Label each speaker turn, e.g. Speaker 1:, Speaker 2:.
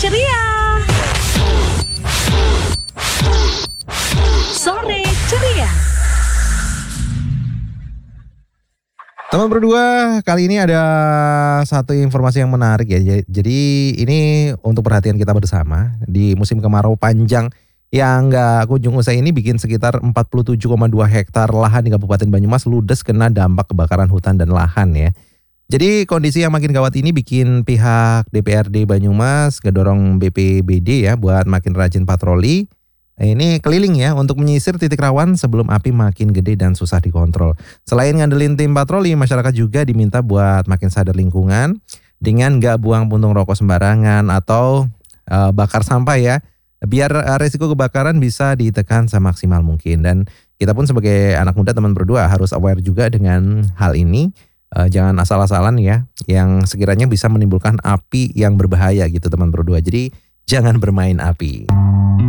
Speaker 1: ceria. Sore ceria.
Speaker 2: Teman berdua, kali ini ada satu informasi yang menarik ya. Jadi ini untuk perhatian kita bersama. Di musim kemarau panjang yang nggak kunjung usai ini bikin sekitar 47,2 hektar lahan di Kabupaten Banyumas ludes kena dampak kebakaran hutan dan lahan ya. Jadi kondisi yang makin gawat ini bikin pihak DPRD Banyumas ngedorong BPBD ya buat makin rajin patroli. Ini keliling ya untuk menyisir titik rawan sebelum api makin gede dan susah dikontrol. Selain ngandelin tim patroli, masyarakat juga diminta buat makin sadar lingkungan dengan gak buang puntung rokok sembarangan atau bakar sampah ya. Biar resiko kebakaran bisa ditekan semaksimal mungkin. Dan kita pun sebagai anak muda teman berdua harus aware juga dengan hal ini. Jangan asal-asalan ya yang sekiranya bisa menimbulkan api yang berbahaya gitu teman berdua. Jadi jangan bermain api.